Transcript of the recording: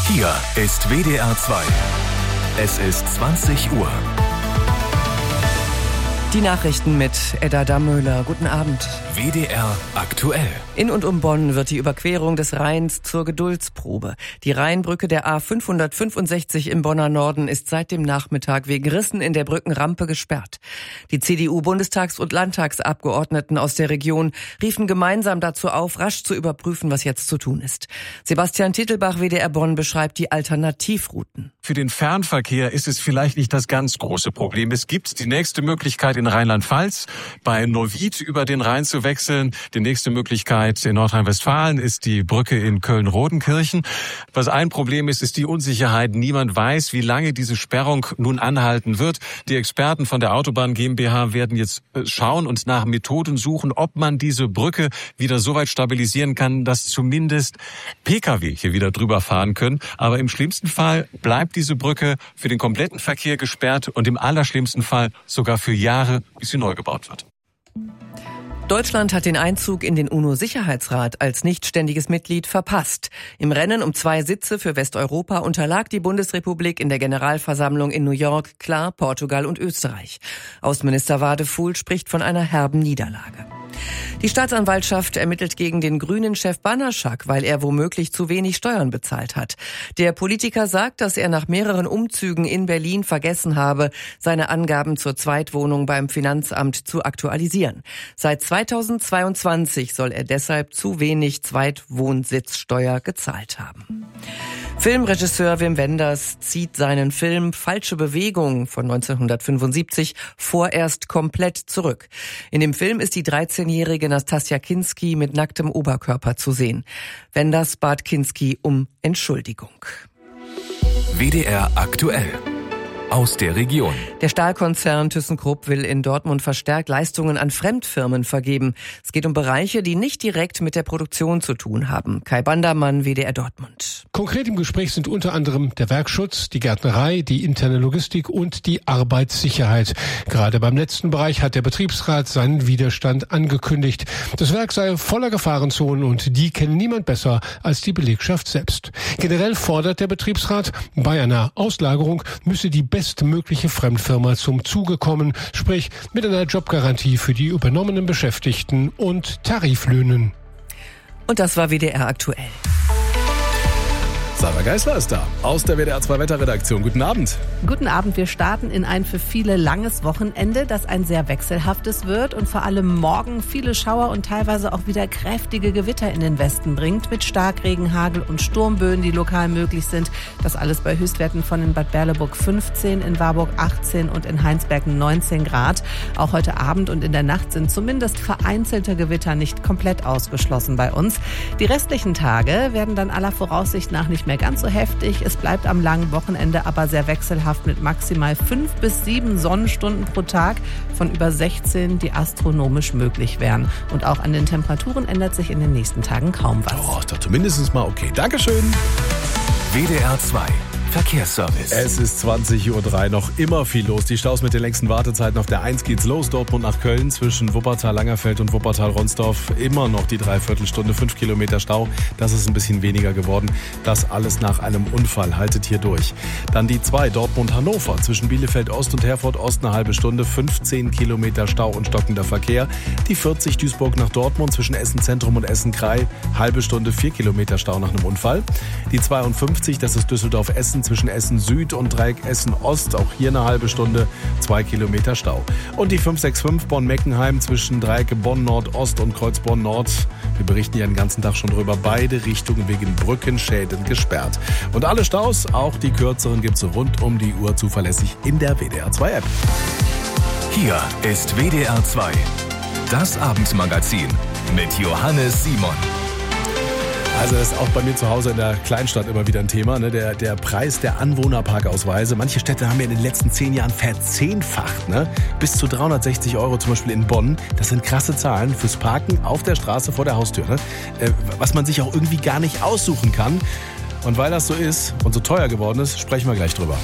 Hier ist WDR 2. Es ist 20 Uhr. Die Nachrichten mit Edda Dammöhler. Guten Abend. WDR aktuell. In und um Bonn wird die Überquerung des Rheins zur Geduldsprobe. Die Rheinbrücke der A565 im Bonner Norden ist seit dem Nachmittag wegen Rissen in der Brückenrampe gesperrt. Die CDU-Bundestags- und Landtagsabgeordneten aus der Region riefen gemeinsam dazu auf, rasch zu überprüfen, was jetzt zu tun ist. Sebastian Tittelbach, WDR Bonn, beschreibt die Alternativrouten. Für den Fernverkehr ist es vielleicht nicht das ganz große Problem. Es gibt die nächste Möglichkeit in Rheinland-Pfalz, bei Neuwied über den Rhein zu wechseln. Die nächste Möglichkeit in Nordrhein-Westfalen ist die Brücke in Köln-Rodenkirchen. Was ein Problem ist, ist die Unsicherheit. Niemand weiß, wie lange diese Sperrung nun anhalten wird. Die Experten von der Autobahn GmbH werden jetzt schauen und nach Methoden suchen, ob man diese Brücke wieder so weit stabilisieren kann, dass zumindest Pkw hier wieder drüber fahren können. Aber im schlimmsten Fall bleibt diese Brücke für den kompletten Verkehr gesperrt und im allerschlimmsten Fall sogar für Jahre, bis sie neu gebaut wird. Deutschland hat den Einzug in den UNO-Sicherheitsrat als nichtständiges Mitglied verpasst. Im Rennen um 2 Sitze für Westeuropa unterlag die Bundesrepublik in der Generalversammlung in New York klar Portugal und Österreich. Außenminister Wadefuhl spricht von einer herben Niederlage. Die Staatsanwaltschaft ermittelt gegen den Grünen-Chef Banaschak, weil er womöglich zu wenig Steuern bezahlt hat. Der Politiker sagt, dass er nach mehreren Umzügen in Berlin vergessen habe, seine Angaben zur Zweitwohnung beim Finanzamt zu aktualisieren. Seit 2022 soll er deshalb zu wenig Zweitwohnsitzsteuer gezahlt haben. Filmregisseur Wim Wenders zieht seinen Film Falsche Bewegung von 1975 vorerst komplett zurück. In dem Film ist die 13-jährige Nastassja Kinski mit nacktem Oberkörper zu sehen. Wenders bat Kinski um Entschuldigung. WDR aktuell. Aus der Region. Der Stahlkonzern ThyssenKrupp will in Dortmund verstärkt Leistungen an Fremdfirmen vergeben. Es geht um Bereiche, die nicht direkt mit der Produktion zu tun haben. Kai Bandermann, WDR Dortmund. Konkret im Gespräch sind unter anderem der Werkschutz, die Gärtnerei, die interne Logistik und die Arbeitssicherheit. Gerade beim letzten Bereich hat der Betriebsrat seinen Widerstand angekündigt. Das Werk sei voller Gefahrenzonen und die kennt niemand besser als die Belegschaft selbst. Generell fordert der Betriebsrat, bei einer Auslagerung müsse die bestmögliche Fremdfirma zum Zuge kommen, sprich mit einer Jobgarantie für die übernommenen Beschäftigten und Tariflöhnen. Und das war WDR aktuell. Sarah Geisler ist da, aus der WDR 2 Wetterredaktion. Guten Abend. Guten Abend. Wir starten in ein für viele langes Wochenende, das ein sehr wechselhaftes wird und vor allem morgen viele Schauer und teilweise auch wieder kräftige Gewitter in den Westen bringt, mit Starkregen, Hagel und Sturmböen, die lokal möglich sind. Das alles bei Höchstwerten von in Bad Berleburg 15, in Warburg 18 und in Heinsberg 19 Grad. Auch heute Abend und in der Nacht sind zumindest vereinzelte Gewitter nicht komplett ausgeschlossen bei uns. Die restlichen Tage werden dann aller Voraussicht nach nicht mehr ganz so heftig. Es bleibt am langen Wochenende aber sehr wechselhaft mit maximal 5 bis 7 Sonnenstunden pro Tag, von über 16, die astronomisch möglich wären. Und auch an den Temperaturen ändert sich in den nächsten Tagen kaum was. Oh, ist doch zumindest mal okay. Dankeschön. WDR 2. Verkehrsservice. Es ist 20:03 Uhr, noch immer viel los. Die Staus mit den längsten Wartezeiten auf der 1 geht's los. Dortmund nach Köln zwischen Wuppertal-Langerfeld und Wuppertal-Ronsdorf. Immer noch die Dreiviertelstunde, 5 Kilometer Stau. Das ist ein bisschen weniger geworden. Das alles nach einem Unfall. Haltet hier durch. Dann die 2 Dortmund-Hannover zwischen Bielefeld-Ost und Herford-Ost eine halbe Stunde, 15 Kilometer Stau und stockender Verkehr. Die 40 Duisburg nach Dortmund zwischen Essen-Zentrum und Essen-Krei. Halbe Stunde, 4 Kilometer Stau nach einem Unfall. Die 52, das ist Düsseldorf-Essen zwischen Essen Süd und Dreieck Essen Ost, auch hier eine halbe Stunde, 2 Kilometer Stau. Und die 565 Bonn-Meckenheim zwischen Dreieck Bonn Nord-Ost und Kreuz Bonn Nord. Wir berichten hier den ganzen Tag schon drüber. Beide Richtungen wegen Brückenschäden gesperrt. Und alle Staus, auch die kürzeren, gibt's rund um die Uhr zuverlässig in der WDR 2 App. Hier ist WDR 2. Das Abendmagazin mit Johannes Simon. Also das ist auch bei mir zu Hause in der Kleinstadt immer wieder ein Thema, ne? Der Preis der Anwohnerparkausweise. Manche Städte haben ja in den letzten 10 Jahren verzehnfacht. Ne? Bis zu 360 € zum Beispiel in Bonn. Das sind krasse Zahlen fürs Parken auf der Straße vor der Haustür. Ne? Was man sich auch irgendwie gar nicht aussuchen kann. Und weil das so ist und so teuer geworden ist, sprechen wir gleich drüber.